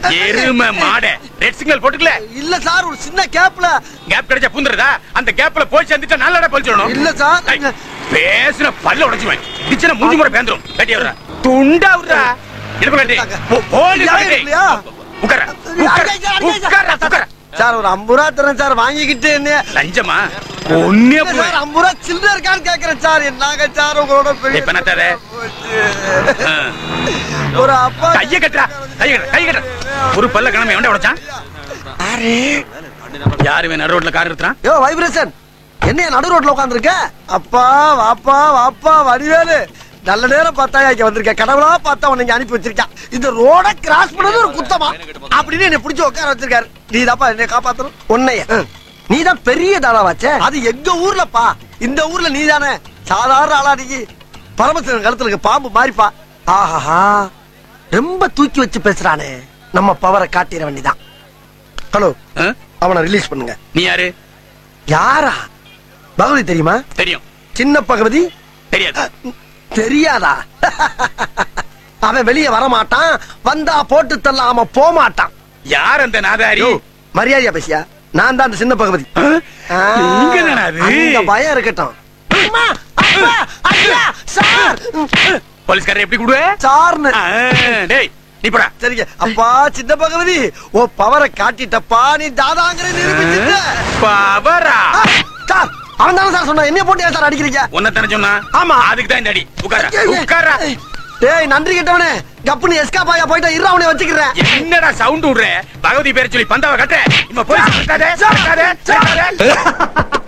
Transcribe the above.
எருமை மாட red signal போட்டுக்கல. இல்ல சார், ஒரு சின்ன கேப்ல. கேப் கிடைச்சா பூந்துறதா? அந்த கேப்ல போய் சேர்ந்துட்டா நல்லடா பழிச்சிடணும். இல்ல சார், பேசுன பல்ல உடைச்சுவேன். இடிச்சன மூஞ்சி முறை பேந்துரும். கட்டி வரா துண்டா வரா. எடுப்பு கட்டி போலி கட்டி உட்கார உட்கார உட்கார. சார் ஒரு 50 ரூபா தரேன் சார், வாங்கிக்கிட்டு என்ன லஞ்சமா? ஒண்ணே 50 ரூபா சில்லற இருக்கான்னு கேக்குறேன் சார். என்னங்க சார் உங்களோட பெரிய இப்ப என்ன தர? ஒரு அப்பா கைய கட்டுறா, கை கட்டுற. ஒரு பல்ல கணமே எவன்டா உடைச்சான்? யாரு நடு ரோட்ல கார் நிறுத்துறான்? யோ வைப்ரேஷன், என்ன நடு ரோட்ல உட்கார்ந்திருக்க? அப்பா வாப்பா வாப்பா வடிவேலு, நல்ல நேரம் பார்த்தா இங்க வந்திருக்க. கடவுளா பார்த்தா உன்னை அனுப்பி வச்சிருக்கா. இந்த ரோட கிராஸ் பண்ணது ஒரு குத்தமா அப்படின்னு என்ன பிடிச்சு உட்கார வச்சிருக்காரு. நீதாப்பா என்னை காப்பாத்தணும். உன்னைய நீதான் பெரிய தாளாவாச்சே. அது எங்க ஊர்லப்பா, இந்த ஊர்ல நீதானே சாதாரண ஆளா. நீ பரமசிவன் கழுத்துல இருக்க பாம்பு மாறிப்பா. ஆஹா, ரொம்ப தூக்கி வச்சு பேசுறானே. நம்ம பவரை காட்டிட வேண்டிதான். ஹலோ, அவனை ரிலீஸ் பண்ணுங்க. நீ யாரு? யாரா? பகவதி தெரியுமா? தெரியும். சின்ன பகவதி தெரியாது. தெரியாதா? அவன் வெளியே வர மாட்டான், வந்தா போட்டு தள்ளாம போக மாட்டான். யார் அந்த நாதாரி? மரியாதையா பேசியா? நான் தான் அந்த சின்ன பகவதி. அந்த பயம் இருக்கட்டும். போலீஸ்காரர் எப்படி கூடுவே? சார்னு. டேய் நீ போடா. சரிங்க அப்பா. சின்ன பகவதி, ஓ பவரை காட்டிட்டப்பா. நீ தாதாங்கிற நிரூபிச்சிட்ட. பவரா? சார் அவன் தானே சார் சொன்னா, என்ன போட்டு ஏன் சார் அடிக்கிறீங்க? உன்ன தானே சொன்னா? ஆமா, அதுக்கு தான் இந்த அடி. உட்கார உட்கார. டேய் நன்றி கேட்டவனே, கப்புனு எஸ்கேப் ஆயா போய்ட்டா. இரு அவனை வச்சுக்கிறேன். என்னடா சவுண்ட் விடுற? பகவதி பேரை சொல்லி பந்தாவை கட்ட. இவன் போய்